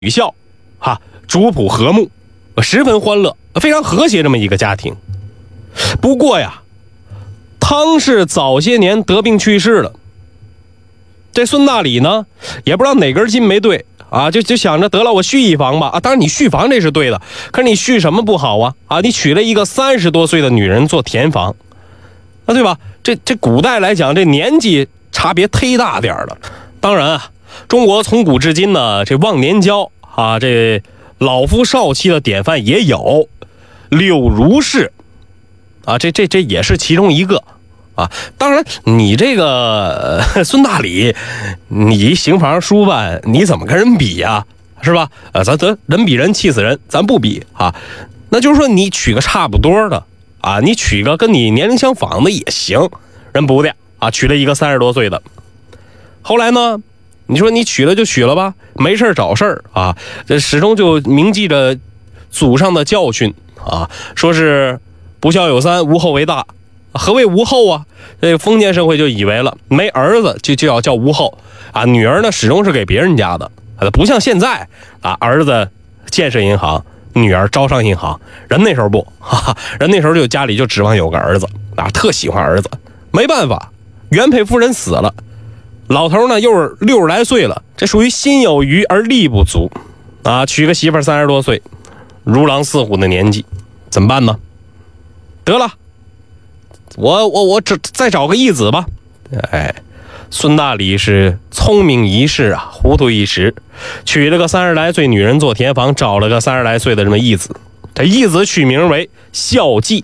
女校主仆和睦，十分欢乐，非常和谐这么一个家庭。不过呀，汤氏早些年得病去世了。这孙大礼呢，也不知道哪根筋没对就想着得了，我续一房吧当然你续房这是对的，可是你续什么不好你娶了一个30多岁的女人做田房对吧？这古代来讲，这年纪差别忒大点了。当然中国从古至今呢，这忘年交这老夫少妻的典范也有，柳如是这也是其中一个当然你这个孙大礼，你行房书办，你怎么跟人比呀？是吧？咱得人比人气死人，咱不比那就是说你娶个差不多的你娶个跟你年龄相仿的也行，人不的娶了一个30多岁的。后来呢，你说你娶了就娶了吧，没事找事儿这始终就铭记着祖上的教训说是不孝有三，无后为大。何谓无后这封建社会就以为了没儿子就要叫无后女儿呢始终是给别人家的不像现在儿子建设银行，女儿招商银行。人那时候不人那时候就家里就指望有个儿子特喜欢儿子。没办法，原配夫人死了，老头呢又是60来岁了，这属于心有余而力不足娶个媳妇30多岁，如狼似虎的年纪，怎么办呢？得了，我再找个义子吧。孙大礼是聪明一世糊涂一时，娶了个30来岁女人做田房，找了个30来岁的这么义子。这义子取名为孝季。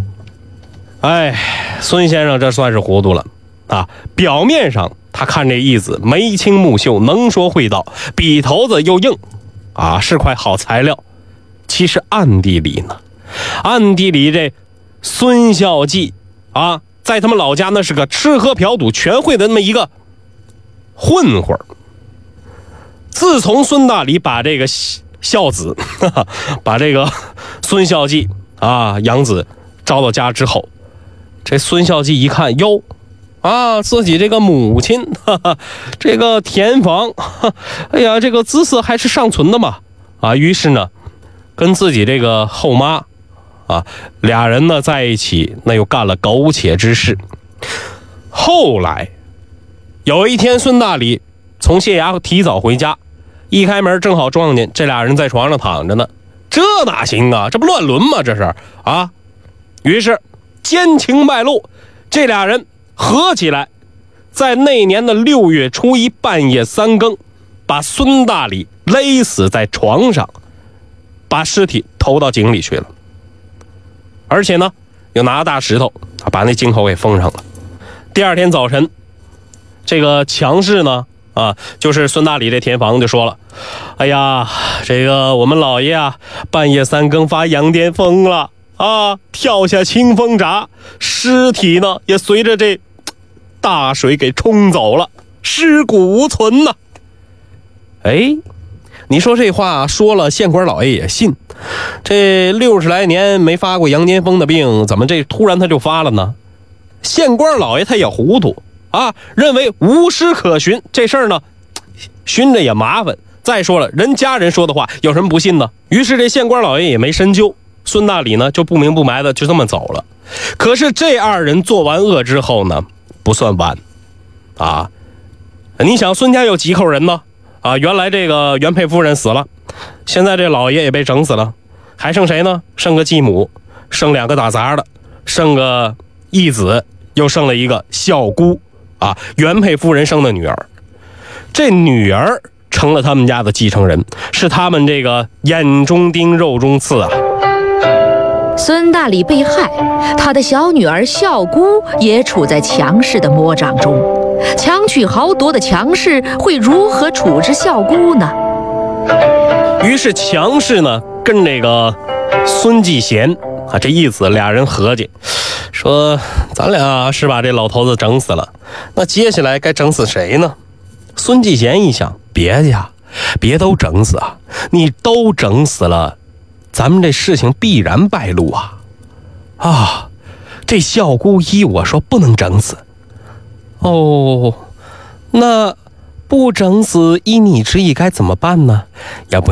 孙先生这算是糊涂了表面上他看这义子眉清目秀，能说会道，笔头子又硬是块好材料。其实暗地里这孙孝季在他们老家那是个吃喝嫖赌全会的那么一个混混。自从孙大礼把这个孝子把这个孙孝季养子招到家之后，这孙孝季一看哟自己这个母亲这个田房这个姿色还是尚存的嘛于是呢跟自己这个后妈俩人呢在一起，那又干了苟且之事。后来有一天，孙大礼从县衙提早回家，一开门正好撞见这俩人在床上躺着呢。这哪行这不乱伦吗？这是于是奸情败露，这俩人合起来，在那年的6月初1半夜3更，把孙大礼勒死在床上，把尸体投到井里去了。而且呢又拿大石头把那井口给封上了。第二天早晨，这个强氏呢就是孙大礼这田房就说了，这个我们老爷半夜3更发羊癫疯了跳下清风闸，尸体呢也随着这大水给冲走了，尸骨无存呢。你说这话说了，县官老爷也信。这60来年没发过羊癫疯的病，怎么这突然他就发了呢？县官老爷他也糊涂认为无尸可寻，这事儿呢寻着也麻烦。再说了，人家人说的话有什么不信呢？于是这县官老爷也没深究，孙大礼呢就不明不白的就这么走了。可是这二人做完恶之后呢，不算晚你想孙家有几口人呢原来这个原配夫人死了，现在这老爷也被整死了，还剩谁呢？剩个继母，剩2个打杂的，剩个义子，又剩了一个孝姑原配夫人生的女儿。这女儿成了他们家的继承人，是他们这个眼中钉肉中刺孙大礼被害，他的小女儿孝姑也处在强势的魔掌中。强取豪夺的强势会如何处置孝姑呢？ 于是强势呢跟这个孙继贤这义子俩人合计，说咱俩是把这老头子整死了，那接下来该整死谁呢？孙继贤一想，别都整死你都整死了，咱们这事情必然败露这孝姑依我说不能整死那不整死一你之意该怎么办呢？要不